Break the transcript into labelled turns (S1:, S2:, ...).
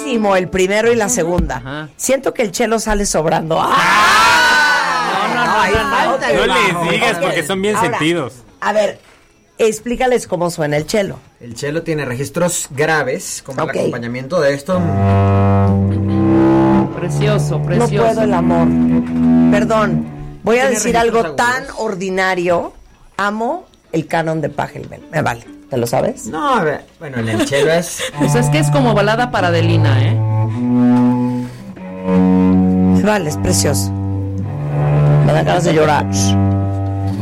S1: padrísimo el primero y la segunda.
S2: Ajá.
S1: Siento que el cello sale sobrando.
S2: No les digas porque son bien
S1: Ahora,
S2: sentidos.
S1: A ver, explícales cómo suena el cello.
S3: El cello tiene registros graves, como
S1: Ok.
S3: el acompañamiento de esto.
S4: Precioso,
S1: No
S4: precioso.
S1: puedo el amor. Perdón, voy a
S3: Tiene
S1: decir
S3: registros
S1: algo tan
S3: agudos.
S1: ordinario. Amo el canon de Pachelbel. Me vale. ¿Te lo sabes?
S3: No, a ver, bueno, en el cello es...
S4: Pues es que es como balada para Adelina, ¿eh?
S1: Me vale, es precioso. Me da ganas de llorar.